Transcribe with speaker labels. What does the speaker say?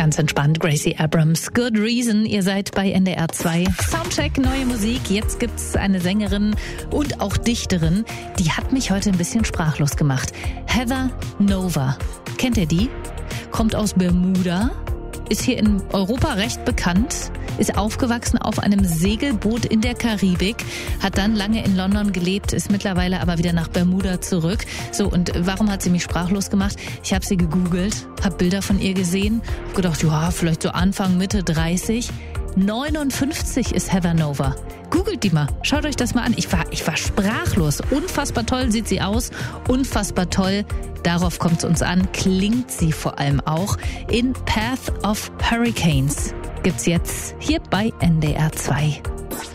Speaker 1: Ganz entspannt, Gracie Abrams, Good Reason. Ihr seid bei NDR 2. Soundcheck, neue Musik. Jetzt gibt's eine Sängerin und auch Dichterin. Die hat mich heute ein bisschen sprachlos gemacht. Heather Nova. Kennt ihr die? Kommt aus Bermuda. Ist hier in Europa recht bekannt, ist aufgewachsen auf einem Segelboot in der Karibik, hat dann lange in London gelebt, ist mittlerweile aber wieder nach Bermuda zurück. So, und warum hat sie mich sprachlos gemacht? Ich habe sie gegoogelt, habe Bilder von ihr gesehen, habe gedacht, ja, vielleicht so Anfang, Mitte 30. 59 ist Heather Nova. Googelt die mal, schaut euch das mal an. Ich war sprachlos. Unfassbar toll sieht sie aus, unfassbar toll. Darauf kommt es uns an, klingt sie vor allem auch. In Path of Hurricanes gibt's jetzt hier bei NDR 2.